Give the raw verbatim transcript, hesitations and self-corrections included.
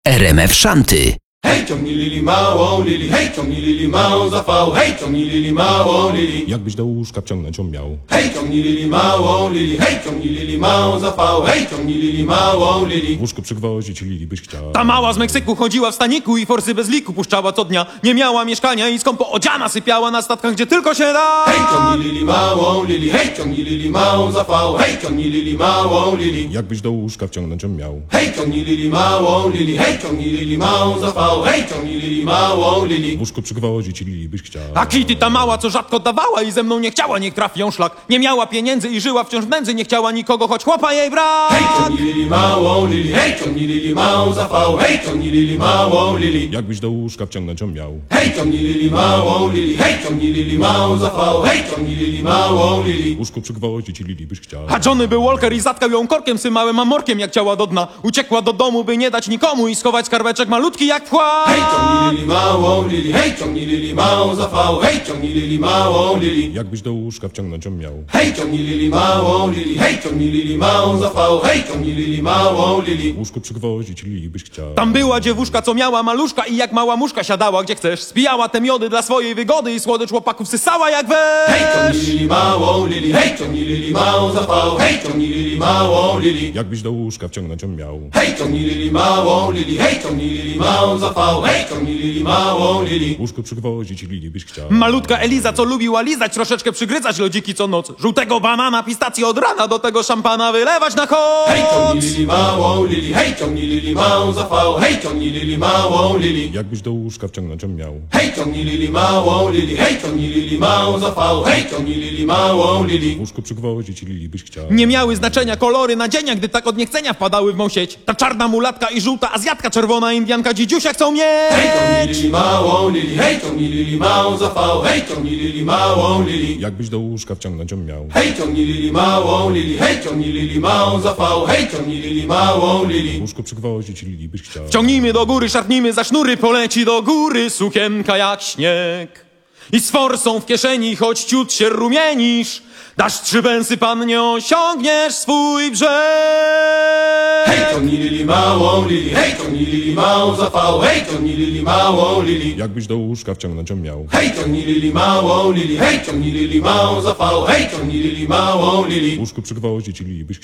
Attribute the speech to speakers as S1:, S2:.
S1: R M F Szanty.
S2: Hej, ciągnij Lili małą Lili, hej, ciągnij Lili małą za fał, hej, ciągnij Lili małą Lili.
S3: Jakbyś do łóżka wciągnąć ją miał.
S2: Hej, ciągnij Lili małą Lili, hej, ciągnij Lili małą za fał, hej, ciągnij Lili małą Lili.
S3: W łóżku przygwoździć Lili byś chciał.
S4: Ta mała z Meksyku chodziła w staniku i forsy bez liku puszczała co dnia. Nie miała mieszkania i skąpo odziana sypiała na statkach, gdzie tylko się da.
S2: Hej, ciągnij Lili małą Lili, hej, ciągnij Lili małą za fał, hej, ciągnij Lili małą Lili.
S3: Jakbyś do łóżka wciągnąć ją miał.
S2: Hej, ciągnij Lili małą Lili, hej, ciągnij Lili małą za fał, hej, ciągnij Lili małą Lili.
S3: W łóżku przygwoździć Lili byś chciał.
S4: A Kitty ta mała, co rzadko dawała i ze mną nie chciała, niech trafi ją szlak. Nie miała pieniędzy i żyła wciąż w nędzy, nie chciała nikogo, choć chłopa jej brak.
S2: Hej, ciągnij Lili małą Lili, hej, ciągnij Lili małą za fał, hej, ciągnij Lili małą Lili.
S3: Jakbyś do łóżka wciągnąć ją miał.
S2: Hej, ciągnij Lili małą Lili, hej, ciągnij Lili małą za fał, hej, ciągnij Lili małą Lili.
S3: W łóżku przygwoździć Lili byś chciał.
S4: A Johnny był Walker i zatkał ją korkiem symałym amorkiem, jak ciała do dna. Uciekła do domu, by nie dać nikomu i schować skarbeczek malutki jak płat.
S2: Hej, ciągnij Lili małą Lili, hej, ciągnij Lili małą za fał, hej, ciągnij Lili małą Lili.
S3: Jakbyś do łóżka wciągnąć ją miał.
S2: Hej, ciągnij Lili małą Lili, hej, ciągnij Lili małą za fał, hej, ciągnij Lili małą Lili.
S3: W łóżku przygwoździć Lili byś chciał.
S4: Tam była dziewuszka, co miała maluszka i jak mała muszka siadała gdzie chcesz. Spijała te miody dla swojej wygody i słodycz chłopaków sysała jak
S2: Hej, ciągnij
S4: wesz.
S2: Lili małą Lili, hej, ciągnij Lili małą za fał, hej, ciągnij Lili małą Lili.
S3: Jakbyś do łóżka wciągnąć ją miał.
S2: Hej, ciągnij Lili małą Lili, hej, ciągnij Lili małą za fał, hej, ciągnij Lili małą Lili.
S3: W łóżku przygwoździć Lili byś chciał.
S4: Malutka Eliza, co lubiła lizać, troszeczkę przygryzać lodziki co noc. Żółtego banana, pistację od rana, do tego szampana wylewać na koc.
S2: Hej, ciągnij Lili małą Lili, hej, ciągnij Lili małą za fał, hej, ciągnij Lili małą Lili.
S3: Jakbyś do łóżka wciągnąć ją miał.
S2: Hej, ciągnij Lili małą Lili, hej, ciągnij Lili małą za fał, hej, ciągnij Lili małą Lili.
S3: W łóżku przygwoździć Lili byś chciał.
S4: Nie miały znaczenia kolory nadzienia, gdy tak od niechcenia wpadały w mą sieć. Ta czarna mulatka i żółta azjatka, czerwona indianka, dzidziusia chcą
S2: Hej, ciągnij
S4: mieć.
S2: Lili małą Lili, hej, ciągnij Lili małą za fał, hej, ciągnij Lili małą Lili.
S3: Jakbyś do łóżka wciągnąć ją miał.
S2: Hej, ciągnij Lili małą Lili, hej, ciągnij Lili małą za fał, hej, ciągnij Lili małą
S3: W
S2: Lili.
S3: łóżku przygwoździć Lili byś chciał.
S4: Ciągnijmy do góry, szarpnijmy za sznury, poleci do góry sukienka jak śnieg. I z forsą w kieszeni, choć ciut się rumienisz, dasz trzy pensy, pan, nie osiągniesz swój brzeg.
S2: Hej, ciągnij Lili małą Lili, hej, ciągnij Lili małą za fał, hej, ciągnij Lili małą Lili.
S3: Jakbyś do łóżka wciągnąć ją miał.
S2: Hej, ciągnij Lili małą Lili, hej, ciągnij Lili małą za fał, hej, ciągnij Lili małą Lili.
S3: W łóżku przygwoździć Lili byś